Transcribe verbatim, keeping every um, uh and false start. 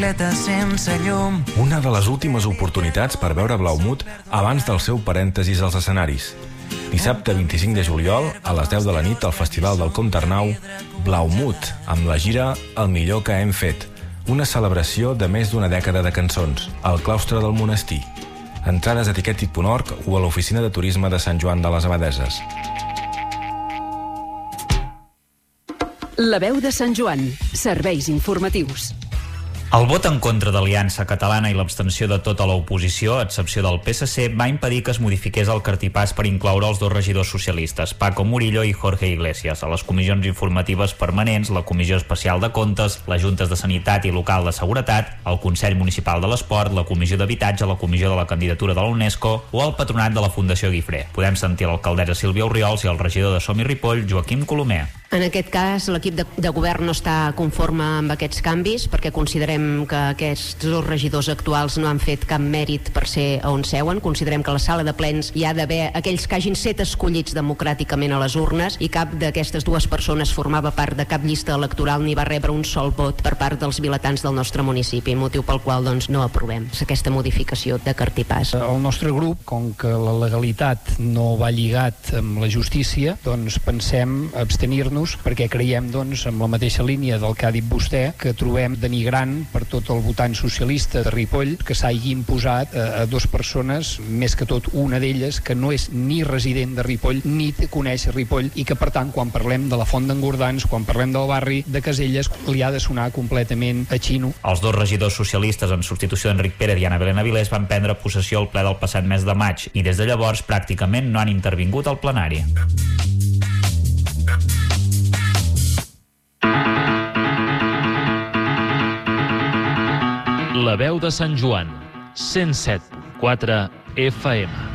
sense llum. Una de les últimes oportunitats per veure Blaumut abans del seu parèntesis als escenaris. Dissabte vint-i-cinc de juliol, a les deu de la nit, al Festival del Comte Arnau, Blaumut, amb la gira El millor que hem fet, una celebració de més d'una dècada de cançons, al claustre del monestir. Entrades a tiquetit punt org o a l'oficina de turisme de Sant Joan de les Abadeses. La veu de Sant Joan. Serveis informatius. El vot en contra d'Aliança Catalana i l'abstenció de tota l'oposició, a excepció del P S C, va impedir que es modifiqués el cartipàs per incloure els dos regidors socialistes, Paco Murillo i Jorge Iglesias, a les comissions informatives permanents, la Comissió Especial de Comptes, les Juntes de Sanitat i Local de Seguretat, el Consell Municipal de l'Esport, la Comissió d'Habitatge, la Comissió de la Candidatura de la UNESCO o el Patronat de la Fundació Guifré. Podem sentir l'alcaldessa Sílvia Orriols i el regidor de Som i Ripoll, Joaquim Colomer. En aquest cas, l'equip de, de govern no està conforme amb aquests canvis perquè considerem que aquests dos regidors actuals no han fet cap mèrit per ser on seuen. Considerem que a la sala de plens hi ha d'haver aquells que hagin set escollits democràticament a les urnes i cap d'aquestes dues persones formava part de cap llista electoral ni va rebre un sol vot per part dels vilatans del nostre municipi, motiu pel qual doncs, no aprovem aquesta modificació de cartipàs. El nostre grup, com que la legalitat no va lligat amb la justícia, doncs pensem abstenir-nos perquè creiem, doncs, amb la mateixa línia del que ha dit vostè, que trobem denigrant per tot el votant socialista de Ripoll que s'hagi imposat a, a dues persones, més que tot una d'elles que no és ni resident de Ripoll ni coneix Ripoll i que, per tant, quan parlem de la Font d'en Gordans, quan parlem del barri de Caselles, li ha de sonar completament a xino. Els dos regidors socialistes en substitució d'Enric Pérez i Anna Belén Avilés van prendre possessió al ple del passat mes de maig i des de llavors pràcticament no han intervingut al plenari. La veu de Sant Joan, cent set punt quatre F M.